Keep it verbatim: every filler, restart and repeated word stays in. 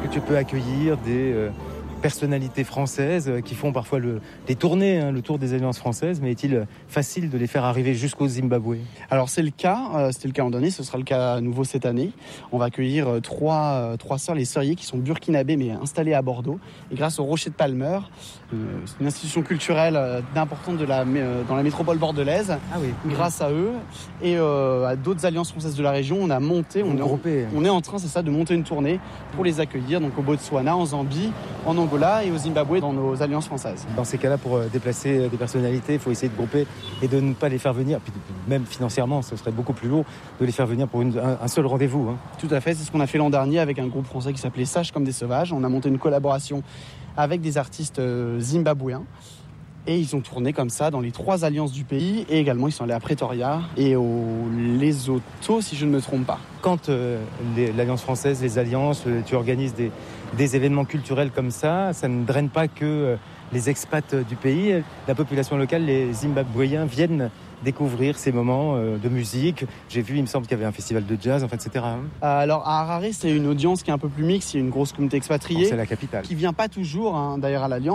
Est-ce que tu peux accueillir des euh, personnalités françaises qui font parfois le, les tournées, hein, le tour des alliances françaises, mais est-il facile de les faire arriver jusqu'au Zimbabwe ? Alors c'est le cas, euh, c'était le cas l'an dernier, ce sera le cas à nouveau cette année. On va accueillir euh, trois, euh, trois sœurs, les sœuriers qui sont burkinabés mais installées à Bordeaux. Et grâce au Rocher de Palmer, euh, c'est une institution culturelle euh, d'importante de la, euh, dans la métropole bordelaise. Ah oui. Grâce à eux et euh, à d'autres alliances françaises de la région, on a monté, on, on, est, on est en train, c'est ça, de monter une tournée pour les accueillir, donc au Botswana, en Zambie, en Angola et au Zimbabwe dans nos alliances françaises. Dans ces cas-là, pour déplacer des personnalités, il faut essayer de grouper et de ne pas les faire venir. Puis même financièrement, ce serait beaucoup plus lourd de les faire venir pour une, un, un seul rendez-vous. Hein. Tout à fait, c'est ce qu'on a fait l'an dernier avec un groupe français qui s'appelait Sages comme des sauvages. On a monté une collaboration avec des artistes euh, zimbabwéens. Et ils ont tourné comme ça dans les trois alliances du pays. Et également, ils sont allés à Pretoria et au Lesotho, si je ne me trompe pas. Quand euh, les, l'Alliance française, les alliances, euh, tu organises des, des événements culturels comme ça, ça ne draine pas que euh, les expats du pays. La population locale, les Zimbabwéens, viennent découvrir ces moments euh, de musique. J'ai vu, il me semble qu'il y avait un festival de jazz, enfin, et cetera. Alors, à Harare, c'est une audience qui est un peu plus mixte. Il y a une grosse communauté expatriée. Oh, c'est la capitale. Qui vient pas toujours, hein, d'ailleurs, à l'Alliance.